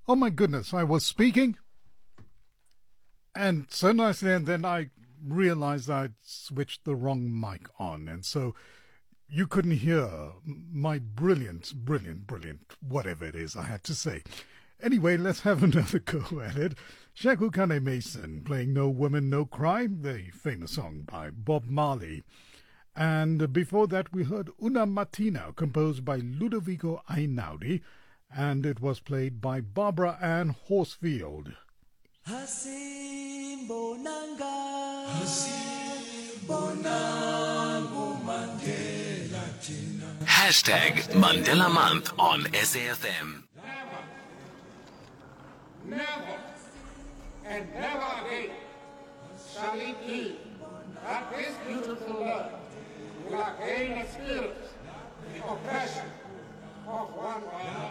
Oh my goodness, I was speaking, and so nicely, and then I realized I'd switched the wrong mic on, and so you couldn't hear my brilliant, whatever it is I had to say. Anyway, let's have another go at it. Shaka Kane Mason playing No Woman, No Cry, the famous song by Bob Marley. And before that, we heard Una Mattina, composed by Ludovico Einaudi, and it was played by Barbara Ann Horsfield. Hashtag Mandela Month on SAFM. Never, and never again shall it be that this beautiful love will again experience the oppression of one another.